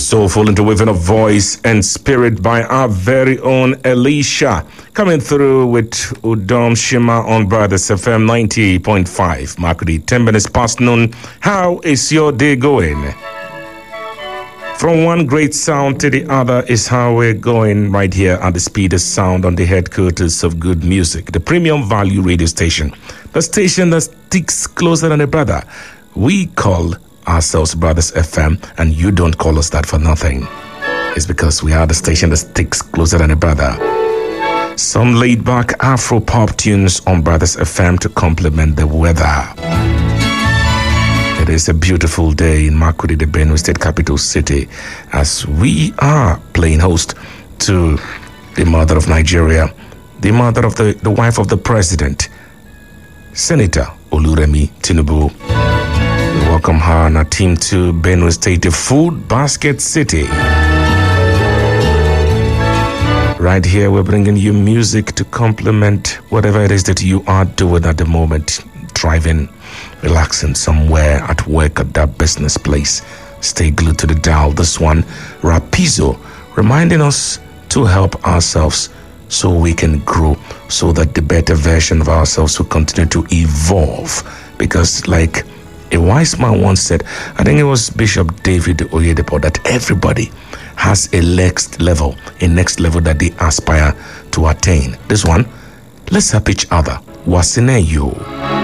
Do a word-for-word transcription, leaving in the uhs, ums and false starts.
soulful interweaving of voice and spirit by our very own Elisha. Coming through with Udom Shima on Brothers F M ninety point five. Makudi, ten minutes past noon. How is your day going? From one great sound to the other is how we're going right here at the speed of sound on the headquarters of good music, the premium value radio station, the station that sticks closer than a brother. We call ourselves Brothers F M, and you don't call us that for nothing. It's because we are the station that sticks closer than a brother. Some laid-back Afro-pop tunes on Brothers F M to complement the weather. It is a beautiful day in Makurdi, the Benue State capital city, as we are playing host to the mother of Nigeria, the mother of the, the wife of the president, Senator Oluremi Tinubu. We welcome her and her team to Benue State, the food basket city. Right here, we're bringing you music to complement whatever it is that you are doing at the moment. Driving, relaxing somewhere, at work, at that business place. Stay glued to the dial. This one, Rapizo, reminding us to help ourselves so we can grow, so that the better version of ourselves will continue to evolve. Because like a wise man once said, I think it was Bishop David Oyedepo, that everybody has a next level, a next level that they aspire to attain. This one, let's help each other. Wasineyo.